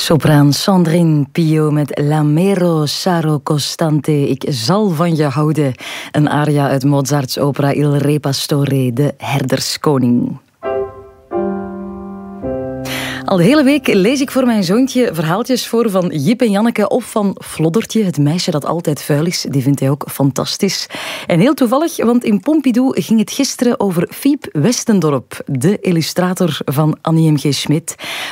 Sopraan Sandrine Pio met L'amero sarò costante. Ik zal van je houden. Een aria uit Mozarts opera Il Re Pastore, de herderskoning. Al de hele week lees ik voor mijn zoontje verhaaltjes voor van Jip en Janneke of van Floddertje, het meisje dat altijd vuil is. Die vindt hij ook fantastisch. En heel toevallig, want in Pompidou ging het gisteren over Fiep Westendorp, de illustrator van Annie M.G. Schmidt.